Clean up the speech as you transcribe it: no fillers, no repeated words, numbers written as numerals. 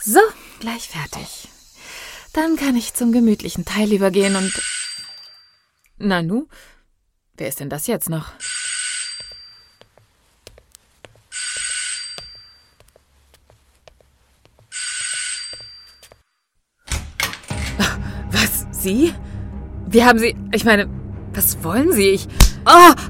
So, gleich fertig. Dann kann ich zum gemütlichen Teil übergehen und... Nanu? Wer ist denn das jetzt noch? Was? Sie? Wie haben Sie... Ich meine, was wollen Sie?